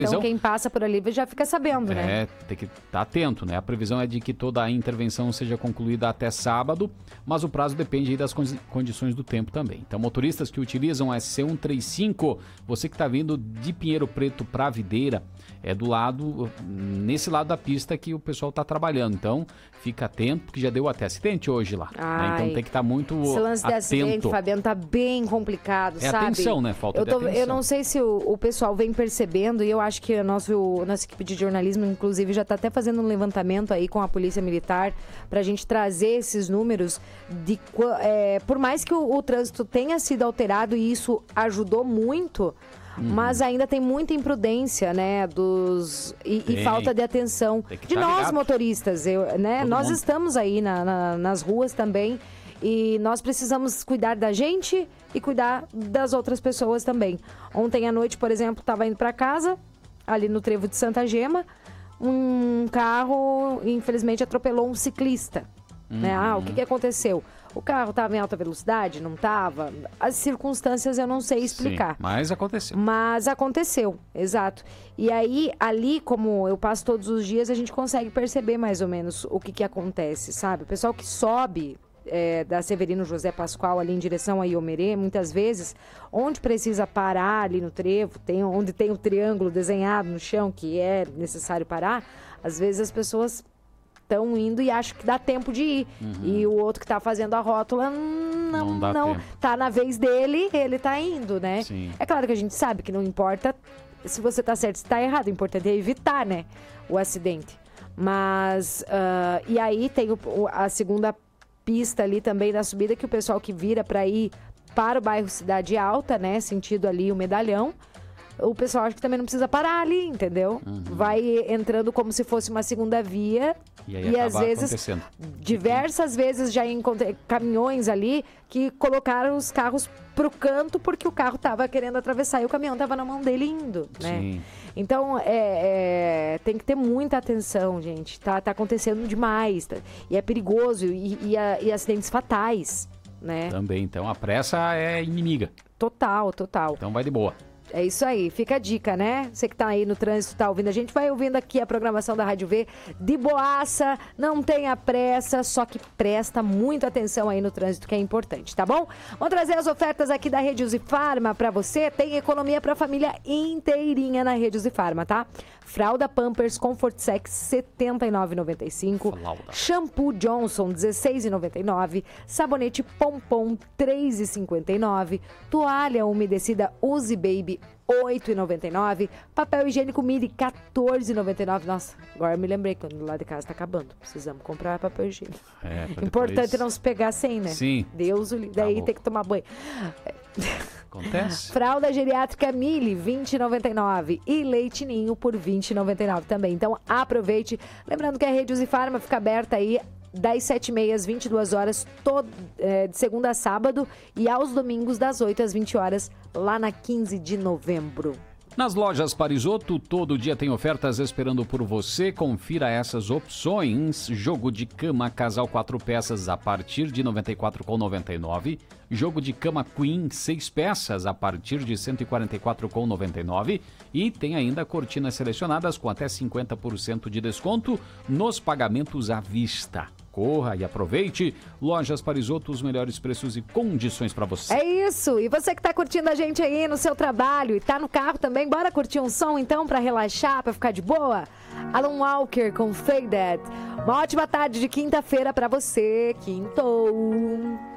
Então quem passa por ali já fica sabendo, né? Tem que estar atento, né? A previsão é de que toda a intervenção seja concluída até sábado, mas o prazo depende aí das condições do tempo também. Então, motoristas que utilizam a SC135, você que está vindo de Pinheiro Preto para Videira, é nesse lado da pista que o pessoal está trabalhando. Então, fica atento, porque já deu até acidente hoje lá. Né? Então, tem que estar muito atento. Esse lance de acidente, Fabiano, tá bem complicado, sabe? Atenção, né? Falta de atenção. Eu não sei se o pessoal vem percebendo, e eu acho que a nossa equipe de jornalismo, inclusive, já está até fazendo um levantamento aí com a Polícia Militar para a gente trazer esses números de... por mais que o trânsito tenha sido alterado e isso ajudou muito... Mas ainda tem muita imprudência, né? E falta de atenção de nós, ligado. Motoristas. Nós estamos aí nas ruas também. E nós precisamos cuidar da gente e cuidar das outras pessoas também. Ontem à noite, por exemplo, estava indo para casa, ali no trevo de Santa Gema. Um carro, infelizmente, atropelou um ciclista. Né? O que aconteceu? O carro estava em alta velocidade? Não estava? As circunstâncias eu não sei explicar. Sim, mas aconteceu. Mas aconteceu, exato. E aí, ali, como eu passo todos os dias, a gente consegue perceber mais ou menos o que acontece, sabe? O pessoal que sobe da Severino José Pascoal ali em direção a Iomerê, muitas vezes, onde precisa parar ali no trevo, onde tem o triângulo desenhado no chão, que é necessário parar, às vezes as pessoas... estão indo e acham que dá tempo de ir. E o outro que está fazendo a rótula não tá na vez dele, ele tá indo, né? Sim. É claro que a gente sabe que não importa se você tá certo, se tá errado, o importante é evitar, né, o acidente. Mas, e aí tem a segunda pista ali também da subida, que o pessoal que vira para ir para o bairro Cidade Alta, né, sentido ali o Medalhão, o pessoal acha que também não precisa parar ali, entendeu? Vai entrando como se fosse uma segunda via e às vezes, diversas vezes já encontrei caminhões ali que colocaram os carros pro canto porque o carro tava querendo atravessar e o caminhão tava na mão dele indo, né? Sim. Então, tem que ter muita atenção, gente. Tá acontecendo demais, e é perigoso e acidentes fatais, né? Também, então a pressa é inimiga. Total. Então vai de boa. É isso aí, fica a dica, né? Você que tá aí no trânsito, tá ouvindo a gente, vai ouvindo aqui a programação da Rádio V de boaça, não tenha pressa, só que presta muita atenção aí no trânsito, que é importante, tá bom? Vamos trazer as ofertas aqui da Rede Usifarma pra você, tem economia pra família inteirinha na Rede Usifarma, tá? Fralda Pampers Comfort Sex R$ 79,95. Shampoo Johnson R$ 16,99. Sabonete Pompom R$ 3,59. Toalha umedecida Use Baby R$ 8,99. Papel higiênico Miri R$ 14,99. Nossa, agora me lembrei que lá de casa tá acabando. Precisamos comprar papel higiênico. Importante não se pegar sem, né? Sim. Deus, daí tem que tomar banho. Acontece. Fralda geriátrica Mili, R$ 20,99. E leite ninho por R$ 20,99 também. Então aproveite. Lembrando que a Rede Usifarma fica aberta aí das 7h30 às 22 horas, de segunda a sábado. E aos domingos das 8 às 20 horas, lá na 15 de novembro. Nas lojas Parisoto, todo dia tem ofertas esperando por você. Confira essas opções. Jogo de cama casal 4 peças a partir de R$ 94,99. Jogo de cama Queen 6 peças a partir de R$ 144,99. E tem ainda cortinas selecionadas com até 50% de desconto nos pagamentos à vista. Corra e aproveite. Lojas Parisoto, os melhores preços e condições para você. É isso. E você que tá curtindo a gente aí no seu trabalho e tá no carro também, bora curtir um som então para relaxar, para ficar de boa? Alan Walker com Faded. Uma ótima tarde de quinta-feira para você. Quintou.